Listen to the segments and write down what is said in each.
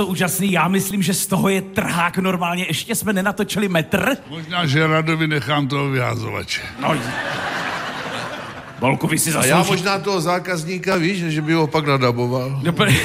Úžasný, já myslím, že z toho je trhák normálně. Ještě jsme nenatočili metr. Možná, že Radovi nechám toho vyházovače. No, Bolku, vy si A zaslouží... já možná toho zákazníka, víš, že by ho pak nadaboval.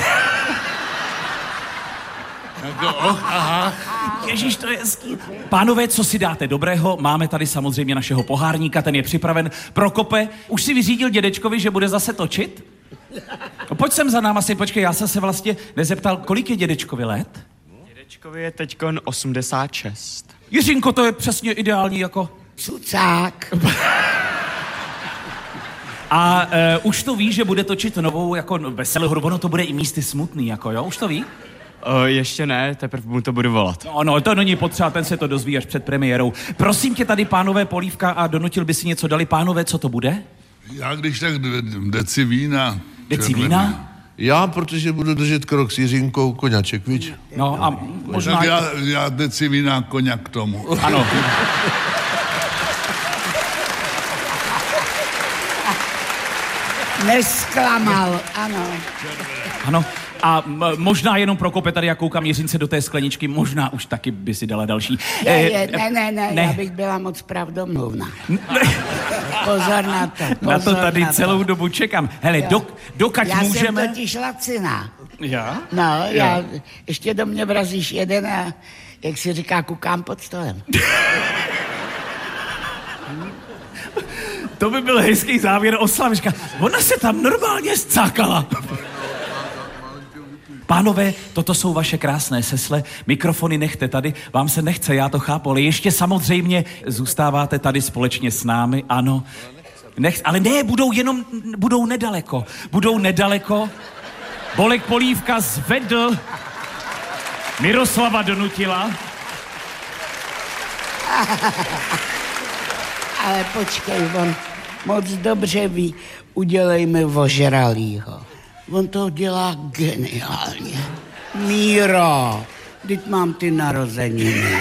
Aha. Ježíš, to je hezký. Pánové, co si dáte dobrého? Máme tady samozřejmě našeho pohárníka, ten je připraven. Prokope, už si vyřídil dědečkovi, že bude zase točit? No, pojď sem za náma si, počkej, já jsem se vlastně nezeptal, kolik je dědečkovi let? Dědečkovi je teďkon 86. Jiřinko, to je přesně ideální jako... Cucák. A už to ví, že bude točit novou jako veselou hru, ono to bude i místy smutný, jako jo, už to ví? Ještě ne, teprve mu to budu volat. No, to není potřeba, ten se to dozví až před premiérou. Prosím tě tady, pánové, polívka a Donutil by si něco dali. Pánové, co to bude? Já když tak deci vína. Deci vína? Já, protože budu držet krok s Jiřinkou, koňaček, víš? No a možná... Tak já deci vína, koňak k tomu. Ano. Nesklamal, ano. Ano. A možná jenom Prokope, tady já koukám Jiřince do té skleničky, možná už taky by si dala další. Ne, já bych byla moc pravdomluvná. Pozor na to. Na to tady celou dobu čekám. Hele, dokud můžeme... Já jsem totiž laciná. Já? No, já ještě do mě vrazíš jeden a, jak si říká, kukám pod stolem. To by byl hezký závěr oslavička. Ona se tam normálně scákala. Pánové, toto jsou vaše krásné sesle, mikrofony nechte tady, vám se nechce, já to chápu, ale ještě samozřejmě zůstáváte tady společně s námi, ano. Ale ne, budou nedaleko. Bolek Polívka zvedl Miroslava Donutila. Ale počkej, on moc dobře ví, udělejme ožralýho. On to dělá geniálně. Míro, teď mám ty narozeniny.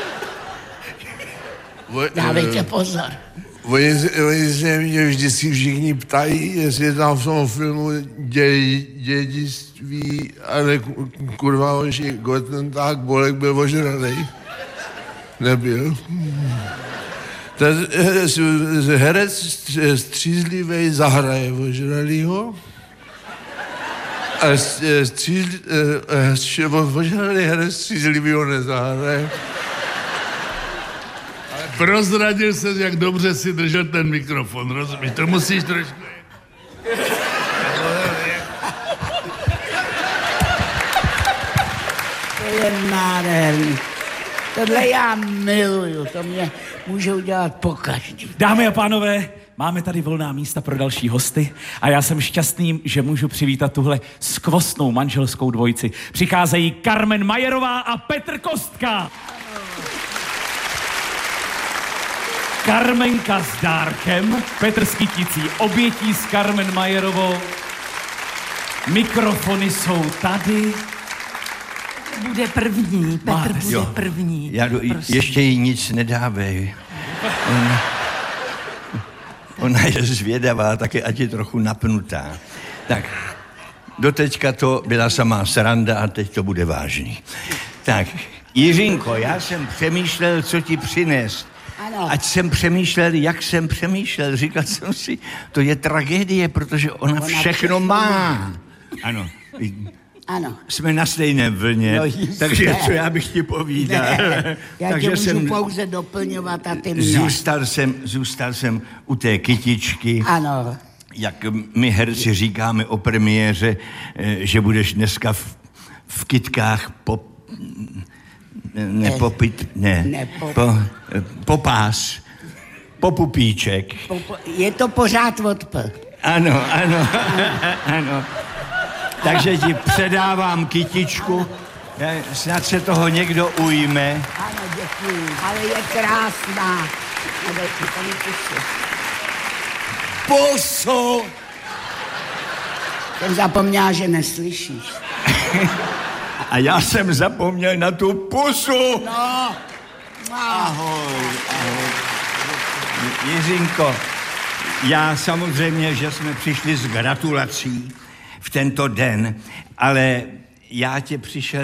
Dávejte pozor. Oni se mě vždycky všichni ptají, jestli tam v tom filmu dědictví, ale kurva, hoši, Gottentag, Bolek byl ožralej. Nebyl. Ten herec střízlivej zahraje ožralýho, a ožralý herec střízlivýho nezahraje. Ale prozradil se, jak dobře si držel ten mikrofon, rozumíš? To musíš trošku... To je nádherný. Tohle já miluju, to mě můžou dělat pokaždý. Dámy a pánové, máme tady volná místa pro další hosty a já jsem šťastný, že můžu přivítat tuhle skvostnou manželskou dvojici. Přicházejí Carmen Majerová a Petr Kostka. Carmenka s dárkem, Petr s kyticí obětí s Carmen Majerovou. Mikrofony jsou tady. Bude první, Petr bude první. Ještě jí nic nedávej. Ona je zvědavá, taky ať je trochu napnutá. Tak, doteďka to byla samá sranda a teď to bude vážný. Tak, Jiřinko, já jsem přemýšlel, co ti přinést. Ano. Ať jsem přemýšlel, jak jsem přemýšlel. Říkal jsem si, to je tragédie, protože ona všechno má. Ano. Ano. Jsme na stejné vlně, No, takže co já bych ti povídal. Ne, já takže tě můžu pouze doplňovat a ty mě. Zůstal jsem u té kytičky. Ano. Jak my herci říkáme o premiéře, že budeš dneska v kytkách popás, popupíček. Je to pořád Ano. Takže ti předávám kytičku, snad se toho někdo ujme. Ano, děkuji, ale je krásná. Pusu! Jsem zapomněla, že neslyšíš. A já jsem zapomněl na tu pusu. No. Ahoj. Jiřinko, já samozřejmě, že jsme přišli s gratulací v tento den, ale já tě přišel